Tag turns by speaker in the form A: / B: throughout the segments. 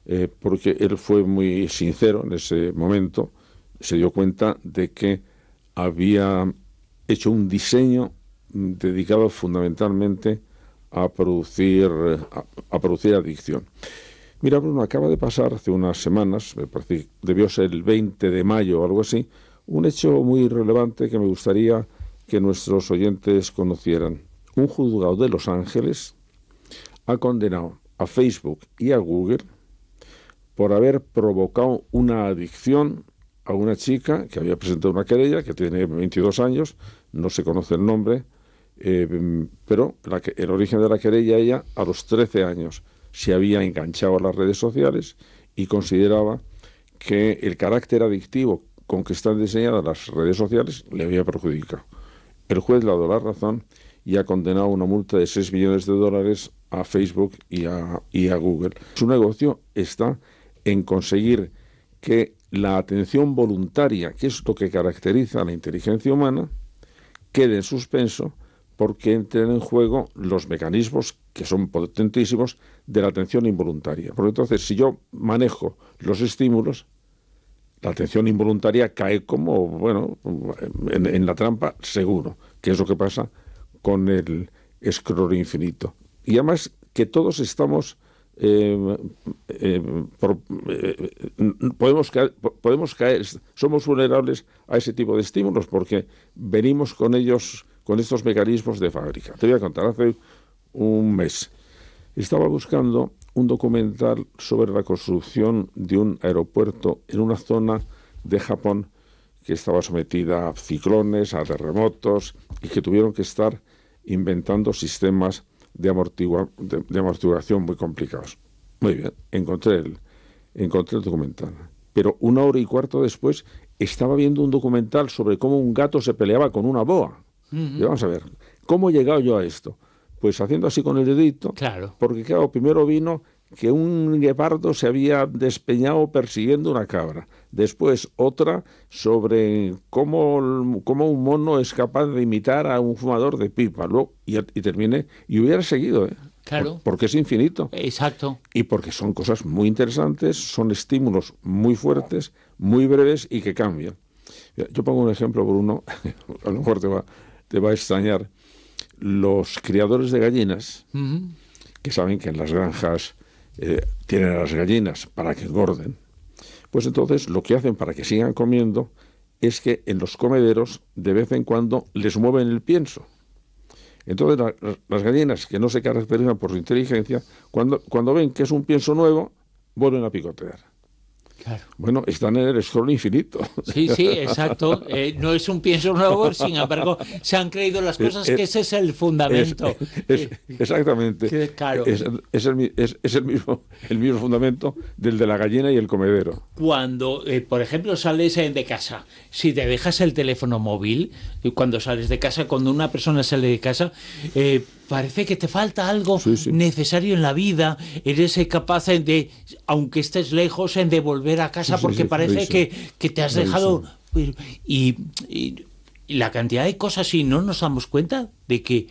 A: porque él fue muy sincero en ese momento, se dio cuenta de que había hecho un diseño dedicado fundamentalmente a producir adicción. Mira, Bruno, acaba de pasar hace unas semanas, me parece que debió ser el 20 de mayo o algo así, un hecho muy relevante que me gustaría que nuestros oyentes conocieran. Un juzgado de Los Ángeles ha condenado a Facebook y a Google por haber provocado una adicción a una chica que había presentado una querella, que tiene 22 años, no se conoce el nombre, pero el origen de la querella, ella a los 13 años se había enganchado a las redes sociales y consideraba que el carácter adictivo con que están diseñadas las redes sociales le había perjudicado. El juez le ha dado la razón y ha condenado una multa de $6 millones a Facebook y a Google. Su negocio está en conseguir que la atención voluntaria, que es lo que caracteriza a la inteligencia humana, quede en suspenso porque entren en juego los mecanismos que son potentísimos de la atención involuntaria. Porque entonces, si yo manejo los estímulos, la atención involuntaria cae como, bueno, en la trampa seguro, que es lo que pasa con el scroll infinito. Y además que todos estamos podemos caer, somos vulnerables a ese tipo de estímulos porque venimos con ellos, con estos mecanismos de fábrica. Te voy a contar, hace un mes estaba buscando un documental sobre la construcción de un aeropuerto en una zona de Japón que estaba sometida a ciclones, a terremotos y que tuvieron que estar inventando sistemas de amortiguación muy complicados. Muy bien, encontré el documental. Pero 1 hora y cuarto después estaba viendo un documental sobre cómo un gato se peleaba con una boa. Y vamos a ver, ¿cómo he llegado yo a esto? Pues haciendo así con el dedito.
B: Claro.
A: Porque claro, primero vino que un guepardo se había despeñado persiguiendo una cabra. Después otra sobre cómo un mono es capaz de imitar a un fumador de pipa. Luego, y terminé, y hubiera seguido,
B: Claro.
A: Porque es infinito.
B: Exacto.
A: Y porque son cosas muy interesantes, son estímulos muy fuertes, muy breves y que cambian. Yo pongo un ejemplo, Bruno, a lo mejor te va a extrañar. Los criadores de gallinas, que saben que en las granjas tienen a las gallinas para que engorden, pues entonces lo que hacen para que sigan comiendo es que en los comederos de vez en cuando les mueven el pienso. Entonces las gallinas que no se caracterizan por su inteligencia, cuando ven que es un pienso nuevo, vuelven a picotear.
B: Claro.
A: Bueno, están en el scroll infinito.
B: Sí, exacto. No es un pienso nuevo, sin embargo, se han creído las cosas que ese es el fundamento.
A: Exactamente.
B: Claro.
A: Es el mismo fundamento del de la gallina y el comedero.
B: Cuando, por ejemplo, sales de casa, si te dejas el teléfono móvil, cuando sales de casa, cuando una persona sale de casa, parece que te falta algo necesario en la vida, eres capaz de, aunque estés lejos, de volver a casa porque parece que te has dejado... Y la cantidad de cosas, y no nos damos cuenta de que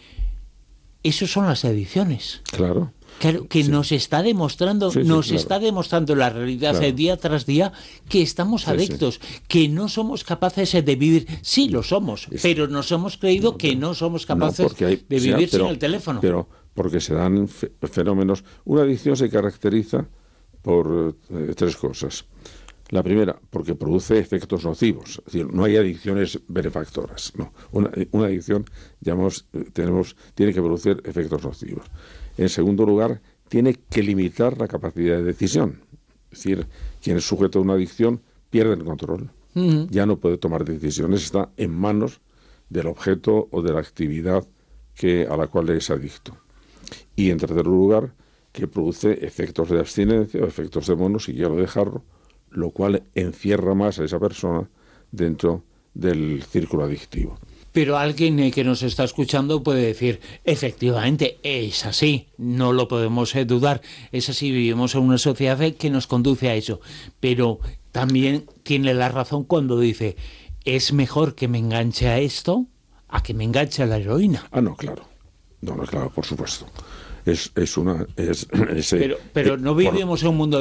B: eso son las adicciones.
A: Claro.
B: Claro, que nos está demostrando, está demostrando la realidad día tras día que estamos adictos, que no somos capaces de vivir. Sí, lo somos, pero nos hemos creído que no somos capaces de vivir sin el teléfono.
A: Pero porque se dan fenómenos. Una adicción se caracteriza por 3 cosas. La primera, porque produce efectos nocivos. Es decir, no hay adicciones benefactoras. No. Una adicción, tiene que producir efectos nocivos. En segundo lugar, tiene que limitar la capacidad de decisión. Es decir, quien es sujeto a una adicción pierde el control. Ya no puede tomar decisiones, está en manos del objeto o de la actividad a la cual es adicto. Y en tercer lugar, que produce efectos de abstinencia o efectos de mono, si quiero dejarlo, lo cual encierra más a esa persona dentro del círculo adictivo.
B: Pero alguien que nos está escuchando puede decir, efectivamente, es así, no lo podemos dudar, es así, vivimos en una sociedad que nos conduce a eso. Pero también tiene la razón cuando dice, es mejor que me enganche a esto a que me enganche a la heroína.
A: No, claro. No, claro, por supuesto.
B: Pero no vivimos en un mundo